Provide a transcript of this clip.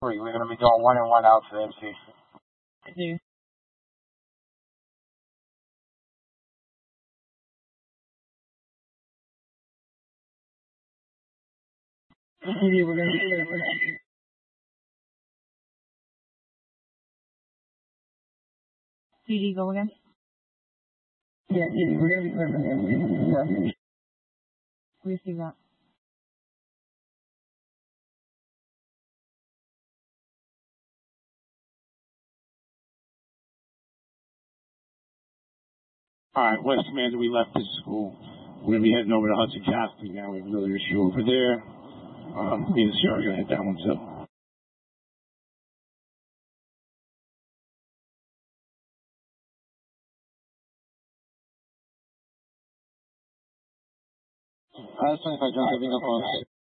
We're going to be doing 1 in 1 out for the MC. Continue. Continue, we're going to do CD, go again? Yeah, CD, we're going to be we see that. Alright, West Commander, we left this school. We're going to be heading over to Hudson Catholic now. We have another issue over there. Me and the Sierra are going to hit that one too. That's 25 John,